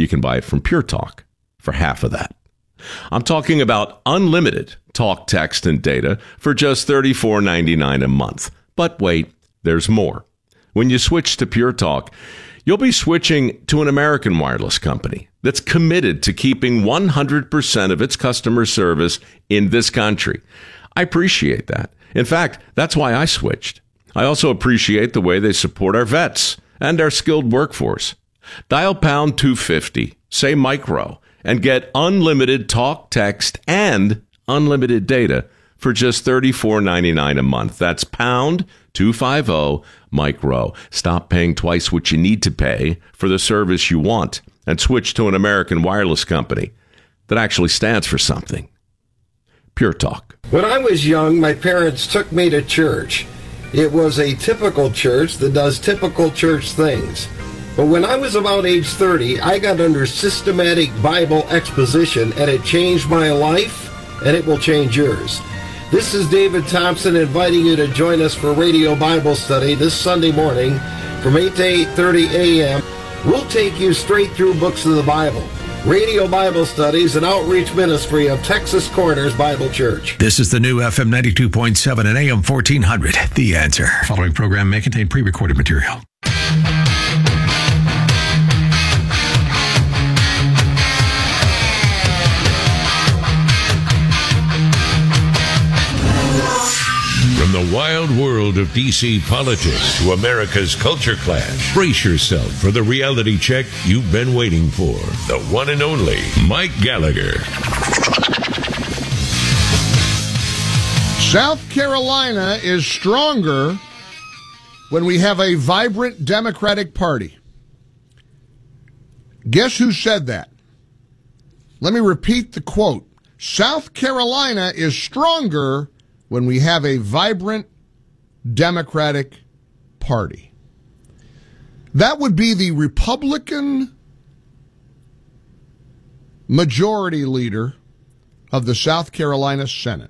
you can buy it from Pure Talk for half of that. I'm talking about unlimited talk, text, and data for just $34.99 a month. But wait, there's more. When you switch to Pure Talk, you'll be switching to an American wireless company that's committed to keeping 100% of its customer service in this country. I appreciate that. In fact, that's why I switched. I also appreciate the way they support our vets and our skilled workforce. Dial pound 250, say micro, and get unlimited talk, text, and unlimited data for just $34.99 a month. That's pound 250 micro. Stop paying twice what you need to pay for the service you want and switch to an American wireless company that actually stands for something. Pure Talk. When I was young, my parents took me to church. It was a typical church that does typical church things. But when I was about age 30, I got under systematic Bible exposition, and it changed my life, and it will change yours. This is David Thompson inviting you to join us for Radio Bible Study this Sunday morning from 8 to 8:30 a.m. We'll take you straight through books of the Bible. Radio Bible Studies, an outreach ministry of Texas Corners Bible Church. This is the new FM 92.7 and AM 1400, The Answer. Following program may contain pre-recorded material. From the wild world of D.C. politics to America's culture clash, brace yourself for the reality check you've been waiting for. The one and only Mike Gallagher. South Carolina is stronger when we have a vibrant Democratic Party. Guess who said that? Let me repeat the quote. South Carolina is stronger when we have a vibrant Democratic Party. That would be the Republican majority leader of the South Carolina Senate.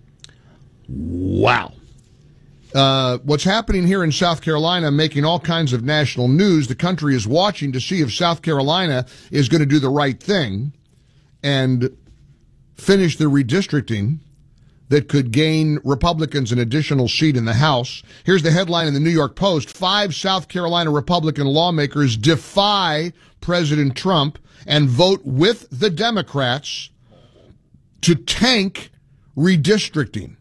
Wow. What's happening here in South Carolina, making all kinds of national news. The country is watching to see if South Carolina is going to do the right thing and finish the redistricting that could gain Republicans an additional seat in the House. Here's the headline in the New York Post. 5 South Carolina Republican lawmakers defy President Trump and vote with the Democrats to tank redistricting.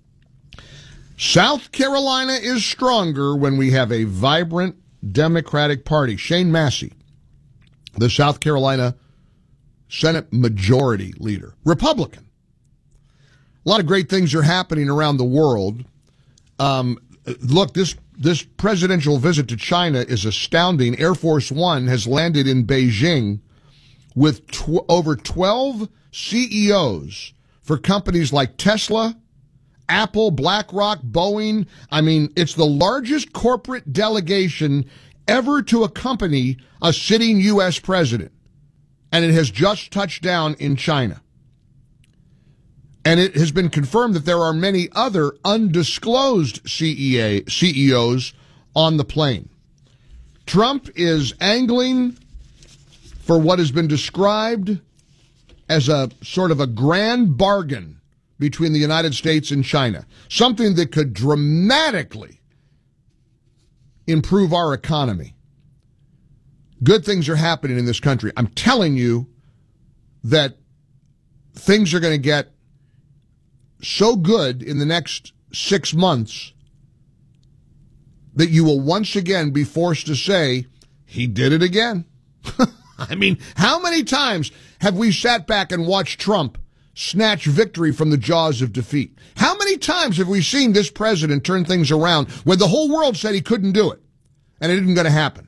South Carolina is stronger when we have a vibrant Democratic Party. Shane Massey, the South Carolina Senate Majority Leader, Republican. A lot of great things are happening around the world. Look, this presidential visit to China is astounding. Air Force One has landed in Beijing with over 12 CEOs for companies like Tesla, Apple, BlackRock, Boeing. I mean, it's the largest corporate delegation ever to accompany a sitting U.S. president. And it has just touched down in China. And it has been confirmed that there are many other undisclosed CEOs on the plane. Trump is angling for what has been described as a sort of a grand bargain between the United States and China, something that could dramatically improve our economy. Good things are happening in this country. I'm telling you that things are going to get so good in the next 6 months that you will once again be forced to say, he did it again. I mean, how many times have we sat back and watched Trump snatch victory from the jaws of defeat? How many times have we seen this president turn things around when the whole world said he couldn't do it and it isn't going to happen?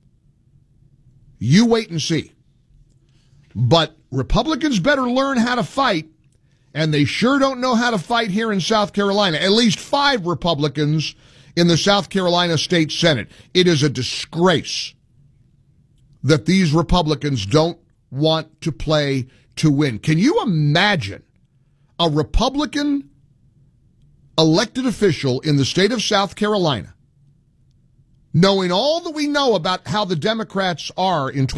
You wait and see. But Republicans better learn how to fight. And they sure don't know how to fight here in South Carolina. At least 5 Republicans in the South Carolina State Senate. It is a disgrace that these Republicans don't want to play to win. Can you imagine a Republican elected official in the state of South Carolina knowing all that we know about how the Democrats are in